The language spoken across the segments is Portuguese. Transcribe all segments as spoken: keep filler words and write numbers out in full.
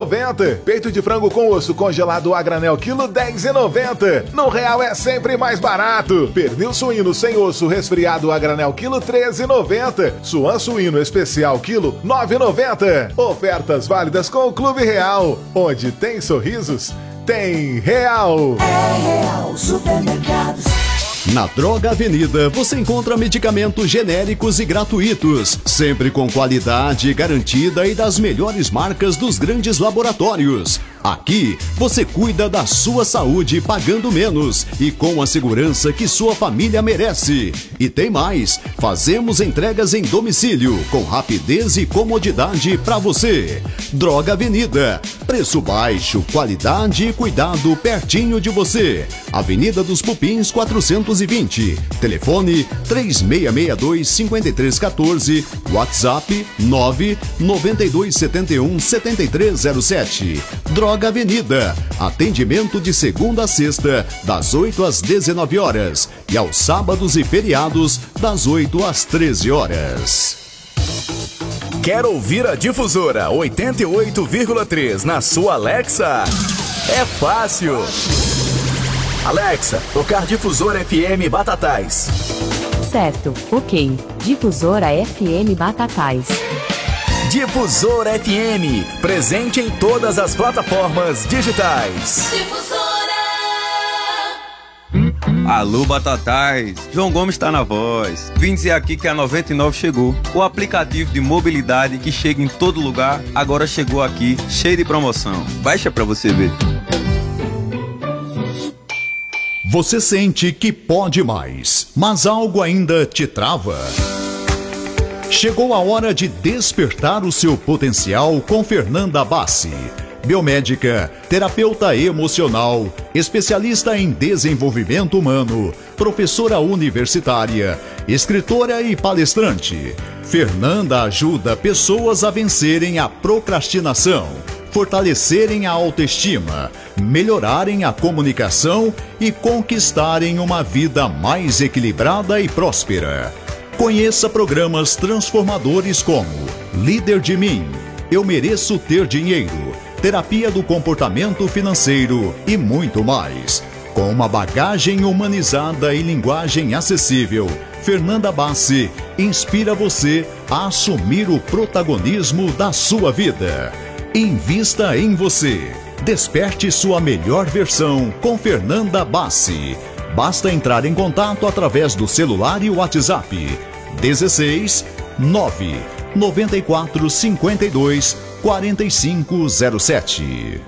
noventa. Peito de frango com osso congelado a granel, quilo dez e noventa. No Real é sempre mais barato. Pernil suíno sem osso resfriado a granel, quilo treze e noventa. Suan suíno especial, quilo nove e noventa. Ofertas válidas com o Clube Real. Onde tem sorrisos, tem Real. É Real Supermercados. Na Droga Avenida você encontra medicamentos genéricos e gratuitos, sempre com qualidade garantida e das melhores marcas dos grandes laboratórios. Aqui você cuida da sua saúde pagando menos e com a segurança que sua família merece. E tem mais, fazemos entregas em domicílio com rapidez e comodidade para você. Droga Avenida, preço baixo, qualidade e cuidado pertinho de você. Avenida dos Pupins quatrocentos e vinte, telefone três seis seis dois, cinco três um quatro, WhatsApp nove nove dois sete um sete três zero sete. Droga Avenida, atendimento de segunda a sexta, das oito às dezenove horas e aos sábados e feriados, das oito às treze horas. Quer ouvir a Difusora oitenta e oito vírgula três na sua Alexa? É fácil. Alexa, tocar Difusora F M Batatais. Certo, ok. Difusora F M Batatais. Difusora F M, presente em todas as plataformas digitais. Difusora. Alô, Batatais, João Gomes está na voz. Vim dizer aqui que a noventa e nove chegou. O aplicativo de mobilidade que chega em todo lugar, agora chegou aqui, cheio de promoção. Baixa pra você ver. Você sente que pode mais, mas algo ainda te trava? Chegou a hora de despertar o seu potencial com Fernanda Bassi. Biomédica, terapeuta emocional, especialista em desenvolvimento humano, professora universitária, escritora e palestrante. Fernanda ajuda pessoas a vencerem a procrastinação, fortalecerem a autoestima, melhorarem a comunicação e conquistarem uma vida mais equilibrada e próspera. Conheça programas transformadores como Líder de Mim, Eu Mereço Ter Dinheiro, Terapia do Comportamento Financeiro e muito mais. Com uma bagagem humanizada e linguagem acessível, Fernanda Bassi inspira você a assumir o protagonismo da sua vida. Invista em você. Desperte sua melhor versão com Fernanda Bassi. Basta entrar em contato através do celular e WhatsApp dezesseis nove noventa e quatro cinquenta e dois quarenta e cinco zero sete.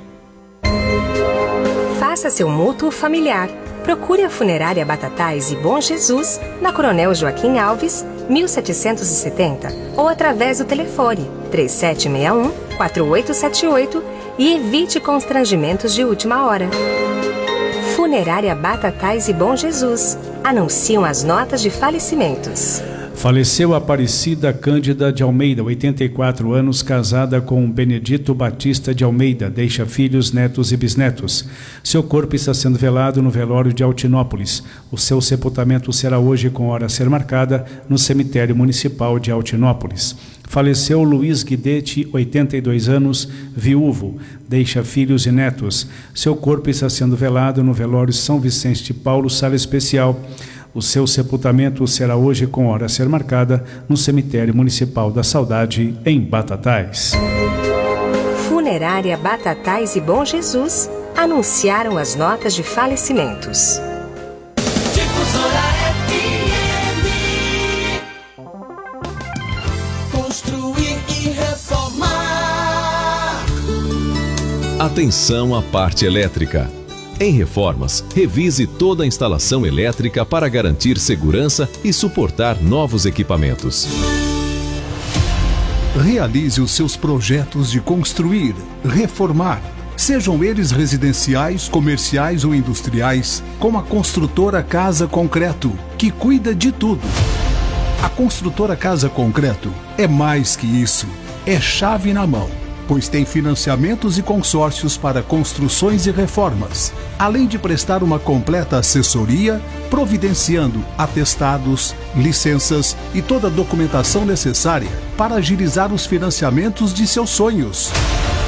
Faça seu mútuo familiar. Procure a Funerária Batatais e Bom Jesus na Coronel Joaquim Alves, mil setecentos e setenta, ou através do telefone três sete seis um, quatro oito sete oito e evite constrangimentos de última hora. Funerária Batatais e Bom Jesus anunciam as notas de falecimentos. Faleceu Aparecida Cândida de Almeida, oitenta e quatro anos, casada com Benedito Batista de Almeida, deixa filhos, netos e bisnetos. Seu corpo está sendo velado no velório de Altinópolis. O seu sepultamento será hoje, com hora a ser marcada, no cemitério municipal de Altinópolis. Faleceu Luiz Guidete, oitenta e dois anos, viúvo, deixa filhos e netos. Seu corpo está sendo velado no velório São Vicente de Paulo, sala especial. O seu sepultamento será hoje, com hora a ser marcada, no cemitério municipal da Saudade, em Batatais. Funerária Batatais e Bom Jesus anunciaram as notas de falecimentos. Difusora F M. Construir e reformar. Atenção à parte elétrica. Em reformas, revise toda a instalação elétrica para garantir segurança e suportar novos equipamentos. Realize os seus projetos de construir, reformar, sejam eles residenciais, comerciais ou industriais, com a construtora Casa Concreto, que cuida de tudo. A construtora Casa Concreto é mais que isso, é chave na mão, pois tem financiamentos e consórcios para construções e reformas, além de prestar uma completa assessoria, providenciando atestados, licenças e toda a documentação necessária para agilizar os financiamentos de seus sonhos.